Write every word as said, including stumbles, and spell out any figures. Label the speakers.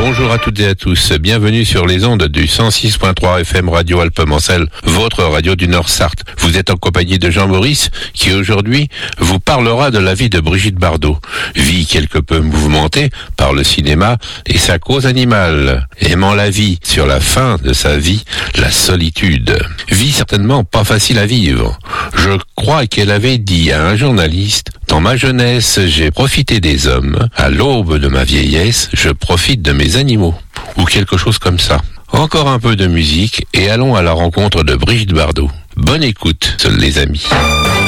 Speaker 1: Bonjour à toutes et à tous, bienvenue sur les ondes du cent six point trois F M Radio Alpes-Mancel, votre radio du Nord-Sarthe. Vous êtes en compagnie de Jean-Maurice, qui aujourd'hui vous parlera de la vie de Brigitte Bardot. Vie quelque peu mouvementée par le cinéma et sa cause animale. Aimant la vie sur la fin de sa vie, la solitude. Vie certainement pas facile à vivre. Je crois qu'elle avait dit à un journaliste: dans ma jeunesse, j'ai profité des hommes. À l'aube de ma vieillesse, je profite de mes animaux. Ou quelque chose comme ça. Encore un peu de musique et allons à la rencontre de Brigitte Bardot. Bonne écoute, les amis.